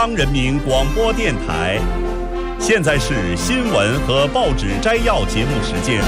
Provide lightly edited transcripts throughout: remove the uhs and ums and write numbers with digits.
中央人民广播电台，现在是新闻和报纸摘要节目时间。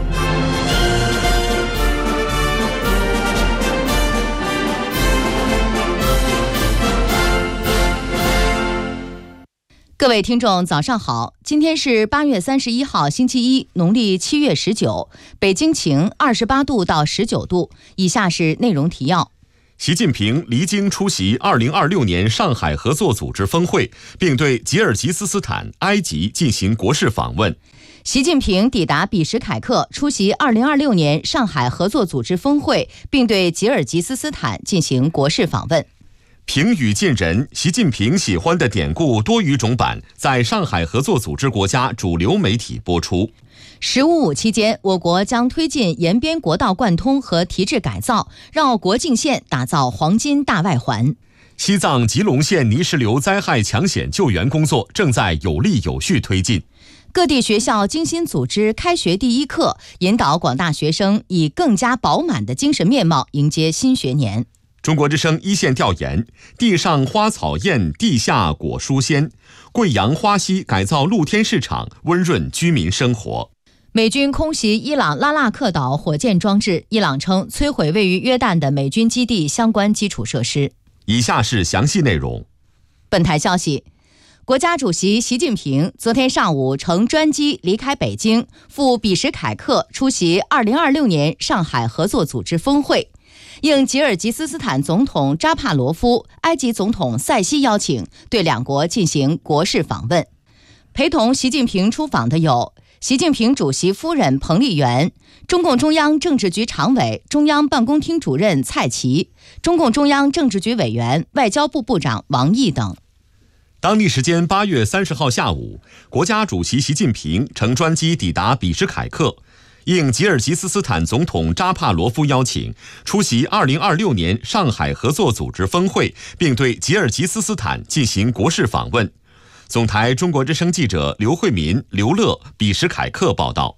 各位听众早上好，今天是8月31号星期一，农历7月19，北京晴，28度到19度。以下是内容提要。 习近平离京出席2026年上海合作组织峰会，并对吉尔吉斯斯坦、埃及进行国事访问。 习近平抵达比什凯克，出席2026年上海合作组织峰会，并对吉尔吉斯斯坦进行国事访问。 平语近人，习近平喜欢的典故多语种版在上海合作组织国家主流媒体播出。 “15+5”期间，我国将推进沿边国道贯通和提质改造，绕国境线打造黄金大外环。 西藏吉隆县泥石流灾害抢险救援工作正在有力有序推进。 各地学校精心组织开学第一课，引导广大学生以更加饱满的精神面貌迎接新学年。 中国之声一线调研：地上花草艳，地下果蔬鲜。贵阳花溪改造露天市场，温润居民生活。 美军空袭伊朗拉腊克岛火箭装置，伊朗称摧毁位于约旦的美军基地相关基础设施。 以下是详细内容。 本台消息，国家主席习近平昨天上午乘专机离开北京，赴比什凯克出席2026年上海合作组织峰会。应吉尔吉斯斯坦总统扎帕罗夫、埃及总统塞西邀请，对两国进行国事访问。陪同习近平出访的有习近平主席夫人彭丽媛、中共中央政治局常委、中央办公厅主任蔡奇、中共中央政治局委员、外交部部长王毅等。 当地时间8月30号下午，国家主席习近平乘专机抵达比什凯克，应吉尔吉斯斯坦总统扎帕罗夫邀请，出席2026年上海合作组织峰会，并对吉尔吉斯斯坦进行国事访问。总台中国之声记者刘慧民、刘乐比什凯克报道。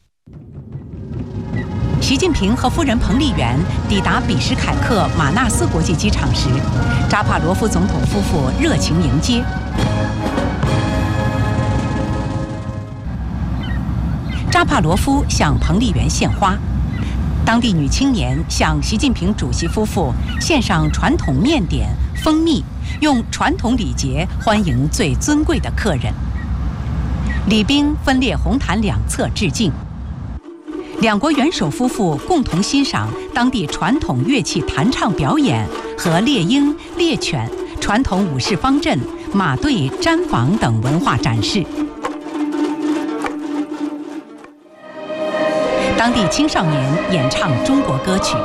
习近平和夫人彭丽媛抵达比什凯克马纳斯国际机场时，扎帕罗夫总统夫妇热情迎接。扎帕罗夫向彭丽媛献花，当地女青年向习近平主席夫妇献上传统面点、蜂蜜，用传统礼节欢迎最尊贵的客人。礼宾分列红毯两侧致敬。两国元首夫妇共同欣赏当地传统乐器弹唱表演和猎鹰、猎犬、传统武士方阵、马队、毡房等文化展示。当地青少年演唱中国歌曲。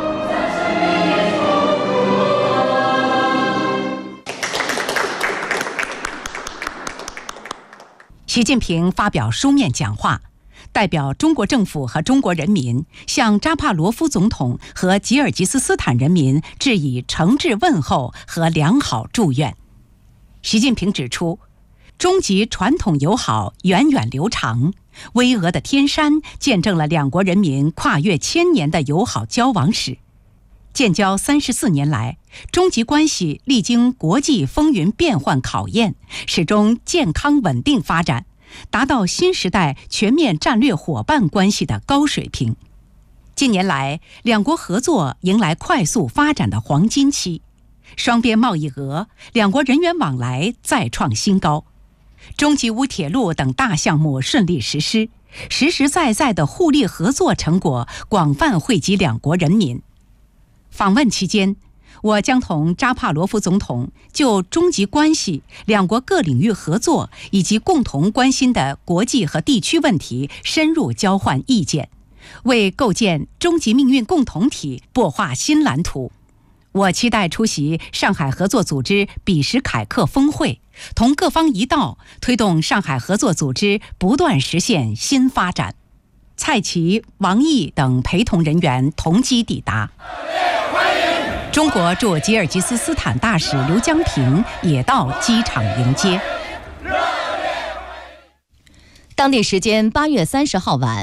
习近平发表书面讲话，代表中国政府和中国人民向扎帕罗夫总统和吉尔吉斯斯坦人民致以诚挚问候和良好祝愿。习近平指出，中吉传统友好源远流长，巍峨的天山见证了两国人民跨越1000年的友好交往史。建交34年来，中吉关系历经国际风云变幻考验，始终健康稳定发展，达到新时代全面战略伙伴关系的高水平。近年来，两国合作迎来快速发展的黄金期，双边贸易额、两国人员往来再创新高。中吉乌铁路等大项目顺利实施，实实在在的互利合作成果广泛惠及两国人民。访问期间，我将同扎帕罗夫总统就中吉关系、两国各领域合作以及共同关心的国际和地区问题深入交换意见，为构建中吉命运共同体擘画新蓝图。我期待出席上海合作组织比什凯克峰会，同各方一道推动上海合作组织不断实现新发展。蔡奇、王毅等陪同人员同机抵达。中国驻吉尔吉斯斯坦大使刘江平也到机场迎接。 当地时间8月30号晚，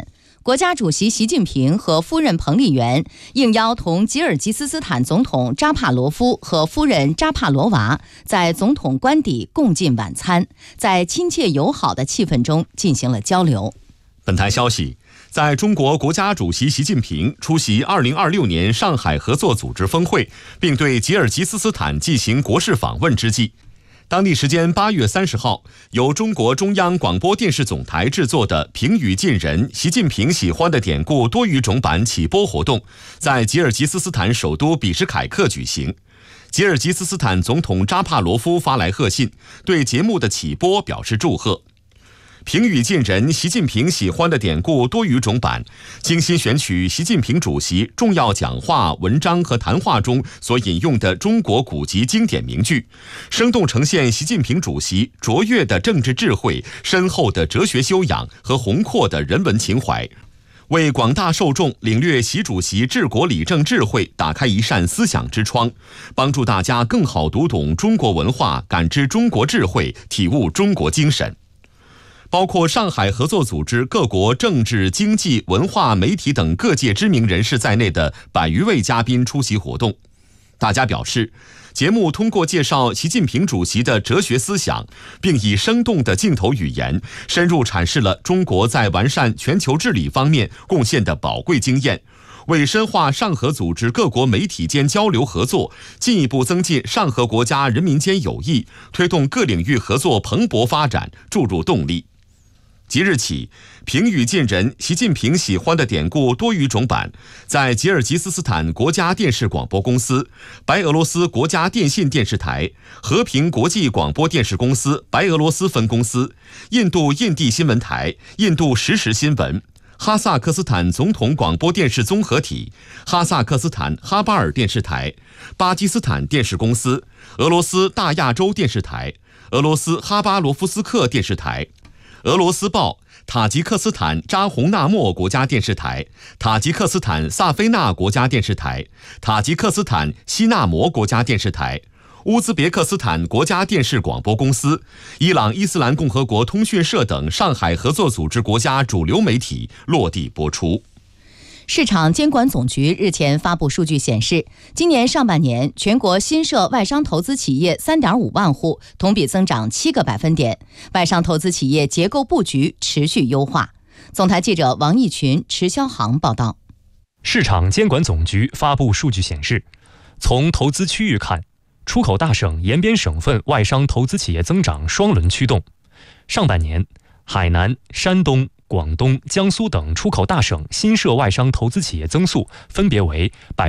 国家主席习近平和夫人彭丽媛应邀同吉尔吉斯斯坦总统扎帕罗夫和夫人扎帕罗娃在总统官邸共进晚餐，在亲切友好的气氛中进行了交流。 本台消息，在中国国家主席习近平出席2026年上海合作组织峰会，并对吉尔吉斯斯坦进行国事访问之际，当地时间8月30号，由中国中央广播电视总台制作的平语近人习近平喜欢的典故多语种版启播活动在吉尔吉斯斯坦首都比什凯克举行。吉尔吉斯斯坦总统扎帕罗夫发来贺信，对节目的启播表示祝贺。平语近人习近平喜欢的典故多语种版精心选取习近平主席重要讲话、文章和谈话中所引用的中国古籍经典名句，生动呈现习近平主席卓越的政治智慧、深厚的哲学修养和宏阔的人文情怀，为广大受众领略习主席治国理政智慧打开一扇思想之窗，帮助大家更好读懂中国文化，感知中国智慧，体悟中国精神。包括上海合作组织各国政治、经济、文化、媒体等各界知名人士在内的100余位嘉宾出席活动。大家表示，节目通过介绍习近平主席的哲学思想，并以生动的镜头语言，深入阐释了中国在完善全球治理方面贡献的宝贵经验，为深化上合组织各国媒体间交流合作，进一步增进上合国家人民间友谊，推动各领域合作蓬勃发展注入动力。即日起，平语近人习近平喜欢的典故多语种版在吉尔吉斯斯坦国家电视广播公司、白俄罗斯国家电信电视台、和平国际广播电视公司白俄罗斯分公司、印度印地新闻台、印度实时新闻、哈萨克斯坦总统广播电视综合体、哈萨克斯坦哈巴尔电视台、巴基斯坦电视公司、俄罗斯大亚洲电视台、俄罗斯哈巴罗夫斯克电视台、俄罗斯报、塔吉克斯坦扎洪纳莫国家电视台、塔吉克斯坦萨菲纳国家电视台、塔吉克斯坦西纳摩国家电视台、乌兹别克斯坦国家电视广播公司、伊朗伊斯兰共和国通讯社等上海合作组织国家主流媒体落地播出。 市场监管总局日前发布数据显示，今年上半年全国新设外商投资企业 3.5 万户，同比增长7个百分点，外商投资企业结构布局持续优化。总台记者王义群、池霄航报道。 市场监管总局发布数据显示，从投资区域看，出口大省、沿边省份外商投资企业增长双轮驱动。上半年，海南、山东、广东、江苏等出口大省新设外商投资企业增速分别为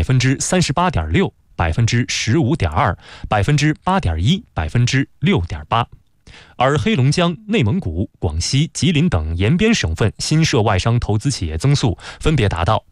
38.6%、15.2%、8.1%、6.8%。而黑龙江、内蒙古、广西、吉林等沿边省份新设外商投资企业增速分别达到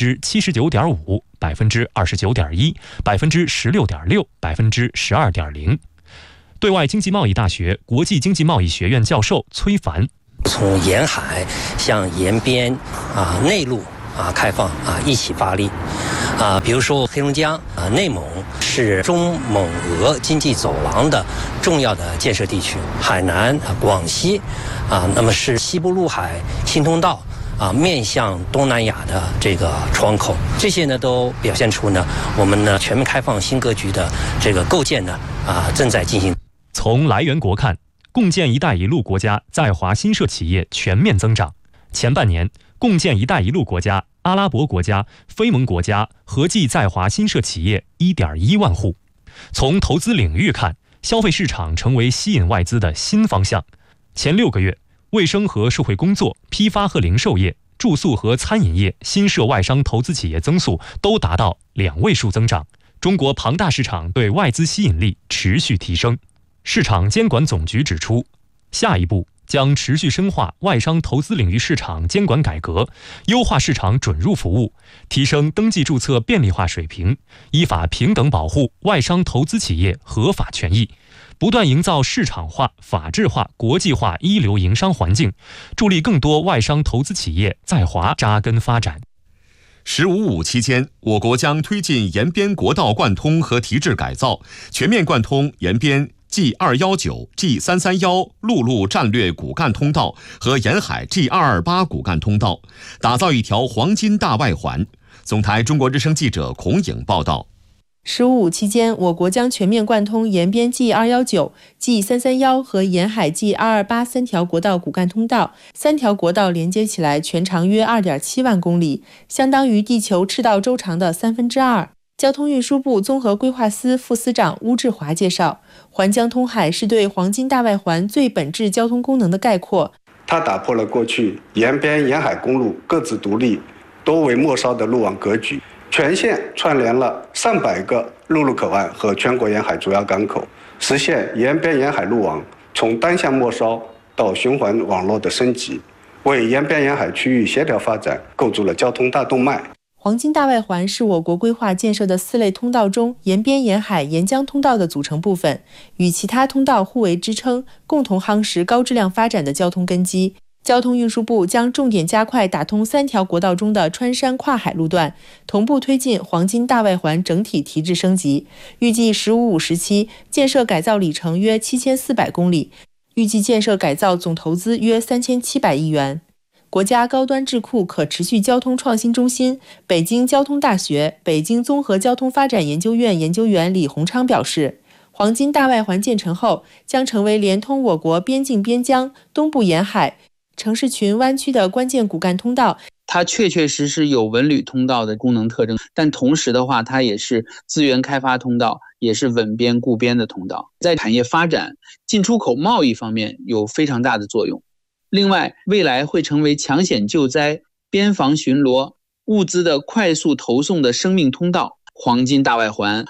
79.5%、29.1%、16.6%、12.0%。对外经济贸易大学国际经济贸易学院教授崔凡， 从沿海向沿边内陆开放一起发力比如说黑龙江内蒙是中蒙俄经济走廊的重要的建设地区，海南广西那么是西部陆海新通道面向东南亚的这个窗口，这些呢都表现出呢我们呢全面开放新格局的这个构建呢正在进行。 从来源国看，共建“一带一路”国家在华新设企业全面增长。前半年，共建“一带一路”国家、阿拉伯国家、非盟国家合计在华新设企业 1.1 万户。从投资领域看，消费市场成为吸引外资的新方向。前6个月，卫生和社会工作、批发和零售业、住宿和餐饮业新设外商投资企业增速都达到2位数增长。中国庞大市场对外资吸引力持续提升。市场监管总局指出，下一步将持续深化外商投资领域市场监管改革，优化市场准入服务，提升登记注册便利化水平，依法平等保护外商投资企业合法权益，不断营造市场化、法治化、国际化一流营商环境，助力更多外商投资企业在华扎根发展。 “15+5”期间，我国将推进沿边国道贯通和提质改造，全面贯通沿边 G219、G331陆路战略骨干通道和沿海 G228骨干通道，打造一条黄金大外环。总台中国之声记者孔颖报道。 “15+5”期间，我国将全面贯通沿边 G219、G331和沿海 G228 3条国道骨干通道，3条国道连接起来，全长约2.7万公里，相当于地球赤道周长的2/3。交通运输部综合规划司副司长邬志华介绍，环江通海是对黄金大外环最本质交通功能的概括。 它打破了过去沿边沿海公路各自独立、多为末梢的路网格局，全线串联了上百个陆路口岸和全国沿海主要港口，实现沿边沿海路网从单向末梢到循环网络的升级，为沿边沿海区域协调发展构筑了交通大动脉。 黄金大外环是我国规划建设的4类通道中沿边沿海沿江通道的组成部分，与其他通道互为支撑，共同夯实高质量发展的交通根基。交通运输部将重点加快打通3条国道中的穿山跨海路段，同步推进黄金大外环整体提质升级。预计“15+5”时期建设改造里程约7400公里，预计建设改造总投资约3700亿元。国家高端智库可持续交通创新中心、北京交通大学、北京综合交通发展研究院研究员李洪昌表示，黄金大外环建成后，将成为连通我国边境边疆、东部沿海、城市群湾区的关键骨干通道。 它确实有文旅通道的功能特征，但同时的话，它也是资源开发通道，也是稳边固边的通道，在产业发展、进出口贸易方面有非常大的作用。另外，未来会成为抢险救灾、边防巡逻、物资的快速投送的生命通道。黄金大外环